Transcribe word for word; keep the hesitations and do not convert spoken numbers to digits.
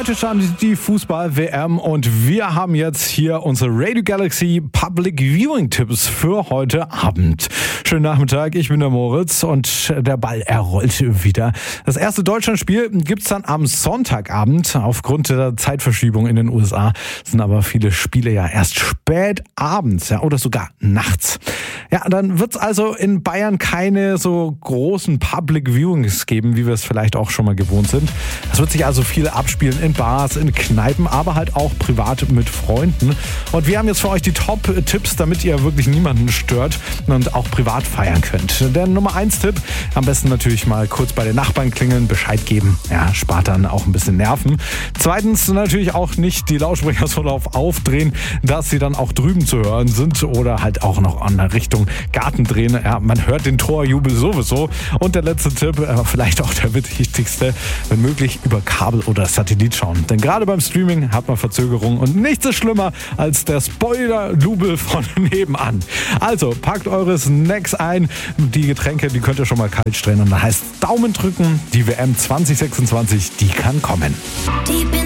Heute startet die Fußball-W M und wir haben jetzt hier unsere Radio Galaxy Public Viewing Tipps für heute Abend. Schönen Nachmittag, ich bin der Moritz und der Ball, er rollt wieder. Das erste Deutschlandspiel gibt's dann am Sonntagabend. Aufgrund der Zeitverschiebung in den U S A sind aber viele Spiele ja erst spät abends, ja, oder sogar nachts. Ja, dann wird's also in Bayern keine so großen Public Viewings geben, wie wir es vielleicht auch schon mal gewohnt sind. Es wird sich also viel abspielen in Bars, in Kneipen, aber halt auch privat mit Freunden. Und wir haben jetzt für euch die Top-Tipps, damit ihr wirklich niemanden stört und auch privat feiern könnt. Der Nummer eins Tipp, am besten natürlich mal kurz bei den Nachbarn klingeln, Bescheid geben. Ja, spart dann auch ein bisschen Nerven. Zweitens natürlich auch nicht die Lautsprecher so laut aufdrehen, dass sie dann auch drüben zu hören sind oder halt auch noch an der Richtung Garten drehen. Ja, man hört den Torjubel sowieso. Und der letzte Tipp, vielleicht auch der wichtigste, wenn möglich über Kabel oder Satellit schauen. Denn gerade beim Streaming hat man Verzögerungen und nichts ist schlimmer als der Spoiler-Jubel von nebenan. Also packt eure Snacks ein, die Getränke, die könnt ihr schon mal kalt stellen und dann heißt Daumen drücken, die W M zwanzig sechsundzwanzig, die kann kommen.